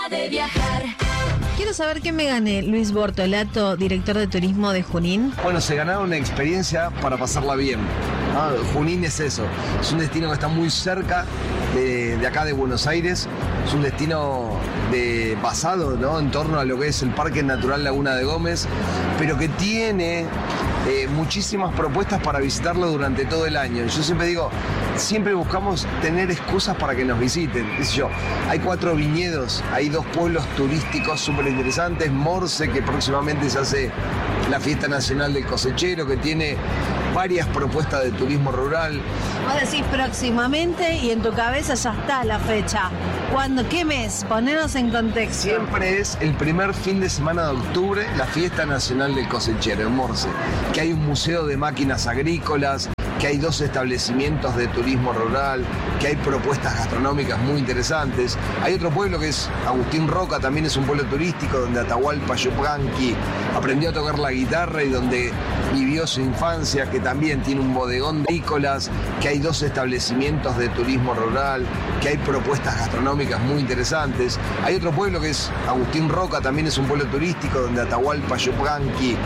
de viajar. Quiero saber qué me gané, Luis Bortolato, director de turismo de Junín. Bueno, se ganaron una experiencia para pasarla bien. Junín es eso, es un destino que está muy cerca de acá de Buenos Aires, es un destino basado, ¿no?, en torno a lo que es el Parque Natural Laguna de Gómez, pero que tiene muchísimas propuestas para visitarlo durante todo el año. Yo siempre digo, siempre buscamos tener excusas para que nos visiten. ¿Qué sé yo? Hay 4 viñedos, hay 2 pueblos turísticos súper interesantes, Morse, que próximamente se hace la Fiesta Nacional del Cosechero, que tiene varias propuestas de turismo rural. Vos decís próximamente y en tu cabeza ya está la fecha. ¿Cuándo? ¿Qué mes? Ponernos en contexto. Siempre es el primer fin de semana de octubre, la Fiesta Nacional del Cosechero en Morse, que hay un museo de máquinas agrícolas, que hay 2 establecimientos de turismo rural, que hay propuestas gastronómicas muy interesantes. Hay otro pueblo que es Agustín Roca, también es un pueblo turístico donde Atahualpa Yupanqui aprendió a tocar la guitarra y donde vivió su infancia, que también tiene un bodegón de agrícolas, que hay 2 establecimientos de turismo rural, que hay propuestas gastronómicas muy interesantes. Hay otro pueblo que es Agustín Roca, también es un pueblo turístico donde Atahualpa Yupanqui